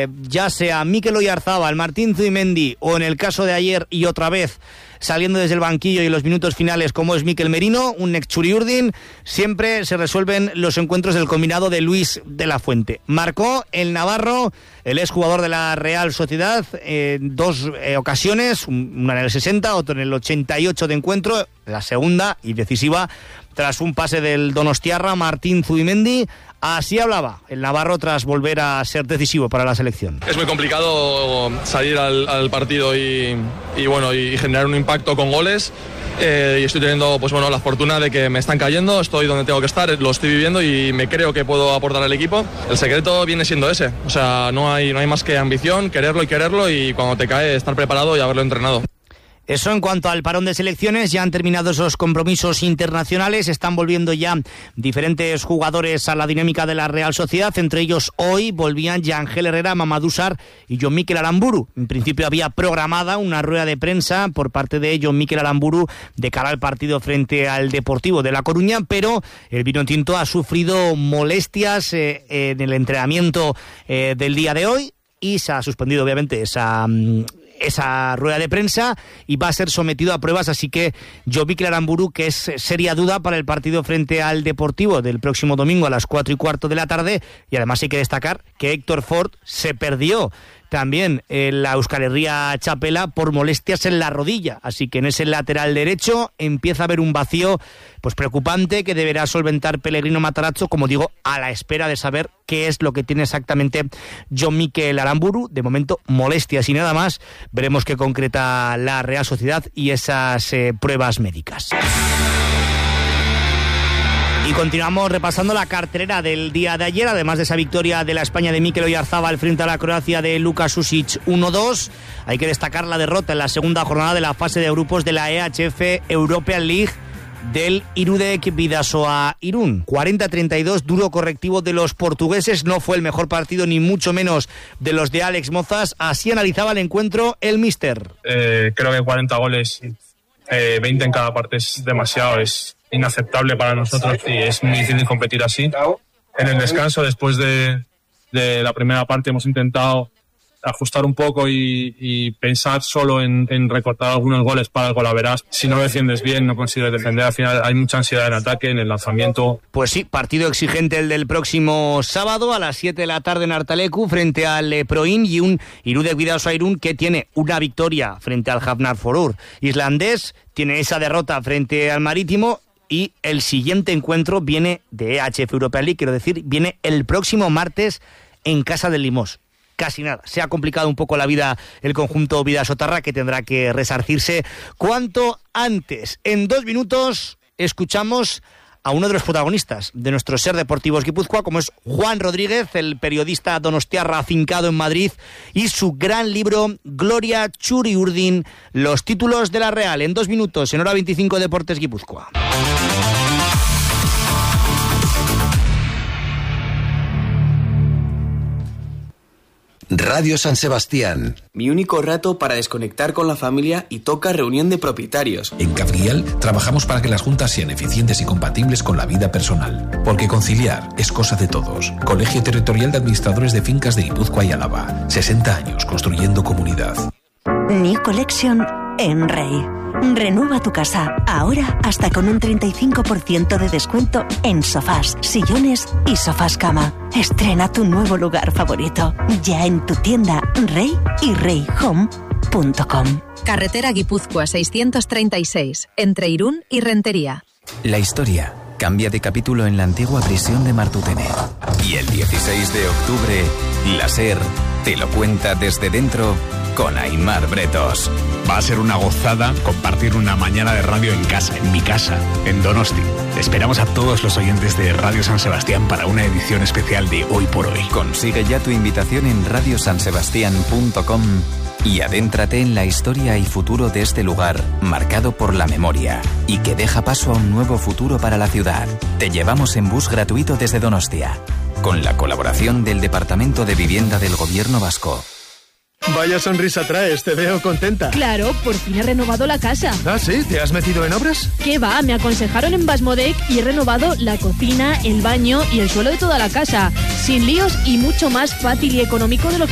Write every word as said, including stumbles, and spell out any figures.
eh, ya sea Mikel Oyarzabal, Martín Zubimendi o en el caso de ayer y otra vez saliendo desde el banquillo y en los minutos finales como es Mikel Merino, un Nekčuri Urdin, siempre se resuelven los encuentros del combinado de Luis de la Fuente. Marcó el navarro, el exjugador de la Real Sociedad, en dos eh, ocasiones, una en el sesenta, otra en el ochenta y ocho de encuentro, la segunda y decisiva tras un pase del donostiarra Martín Zubimendi. Así hablaba el navarro tras volver a ser decisivo para la selección. Es muy complicado salir al, al partido y, y bueno y generar un impacto con goles. Eh, y estoy teniendo pues bueno la fortuna de que me están cayendo, estoy donde tengo que estar, lo estoy viviendo y me creo que puedo aportar al equipo. El secreto viene siendo ese, o sea, no hay, no hay más que ambición, quererlo y quererlo y cuando te cae estar preparado y haberlo entrenado. Eso en cuanto al parón de selecciones, ya han terminado esos compromisos internacionales, están volviendo ya diferentes jugadores a la dinámica de la Real Sociedad, entre ellos hoy volvían Yangel Herrera, Mamadou Sarr y Jon Mikel Aramburu. En principio había programada una rueda de prensa por parte de Jon Mikel Aramburu de cara al partido frente al Deportivo de La Coruña, pero el vinotinto ha sufrido molestias eh, en el entrenamiento eh, del día de hoy y se ha suspendido obviamente esa... Mm, esa rueda de prensa y va a ser sometido a pruebas, así que Jon Mikel Aramburu, que es seria duda para el partido frente al Deportivo del próximo domingo a las cuatro y cuarto de la tarde, y además hay que destacar que Héctor Ford se perdió también en la Euskal Herria Txapela por molestias en la rodilla, así que en ese lateral derecho empieza a haber un vacío pues preocupante que deberá solventar Pellegrino Matarazzo, como digo, a la espera de saber qué es lo que tiene exactamente Jon Mikel Aramburu. De momento molestias y nada más, veremos qué concreta la Real Sociedad y esas eh, pruebas médicas. Y continuamos repasando la cartelera del día de ayer, además de esa victoria de la España de Mikel Oyarzabal frente a la Croacia de Luka Sušić uno dos. Hay que destacar la derrota en la segunda jornada de la fase de grupos de la E H F European League del Irudek Bidasoa Irún. cuarenta a treinta y dos, duro correctivo de los portugueses, no fue el mejor partido ni mucho menos de los de Alex Mozas. Así analizaba el encuentro el míster. Eh, creo que cuarenta goles, eh, veinte en cada parte es demasiado, es inaceptable para nosotros y es muy difícil competir así. En el descanso, después de, de la primera parte, hemos intentado ajustar un poco y, y pensar solo en, en recortar algunos goles para el golaveras. Si no defiendes bien, no consigues defender. Al final hay mucha ansiedad en ataque, en el lanzamiento. Pues sí, partido exigente el del próximo sábado a las siete de la tarde en Artalecu frente al Proin y un Irudek Bidasoa Irún que tiene una victoria frente al Hafnarfjörður islandés, tiene esa derrota frente al Marítimo. Y el siguiente encuentro viene de E H F Europa League, quiero decir, viene el próximo martes en casa del Limós. Casi nada. Se ha complicado un poco la vida el conjunto Bidasotarra, que tendrá que resarcirse cuanto antes. En dos minutos escuchamos a uno de los protagonistas de nuestro Ser Deportivos Guipúzcoa, como es Juan Rodríguez, el periodista donostiarra afincado en Madrid, y su gran libro Gloria Txuri Urdin, los títulos de la Real. En dos minutos, en Hora veinticinco Deportes Guipúzcoa. Radio San Sebastián. Mi único rato para desconectar con la familia y toca reunión de propietarios. En Cabriel trabajamos para que las juntas sean eficientes y compatibles con la vida personal. Porque conciliar es cosa de todos. Colegio Territorial de Administradores de Fincas de Guipúzcoa y Álava. sesenta años construyendo comunidad. New Collection en Rey. Renueva tu casa, ahora hasta con un treinta y cinco por ciento de descuento en sofás, sillones y sofás cama. Estrena tu nuevo lugar favorito, ya en tu tienda Rey y rey home punto com. Carretera Guipúzcoa seiscientos treinta y seis, entre Irún y Rentería. La historia cambia de capítulo en la antigua prisión de Martutene. Y el dieciséis de octubre, la SER te lo cuenta desde dentro con Aimar Bretos. Va a ser una gozada compartir una mañana de radio en casa, en mi casa, en Donosti. Esperamos a todos los oyentes de Radio San Sebastián para una edición especial de Hoy por Hoy. Consigue ya tu invitación en radio san sebastián punto com y adéntrate en la historia y futuro de este lugar, marcado por la memoria, y que deja paso a un nuevo futuro para la ciudad. Te llevamos en bus gratuito desde Donostia, con la colaboración del Departamento de Vivienda del Gobierno Vasco. Vaya sonrisa traes, te veo contenta. Claro, por fin he renovado la casa. ¿Ah, sí? ¿Te has metido en obras? ¿Qué va? Me aconsejaron en Basmodec y he renovado la cocina, el baño y el suelo de toda la casa. Sin líos y mucho más fácil y económico de lo que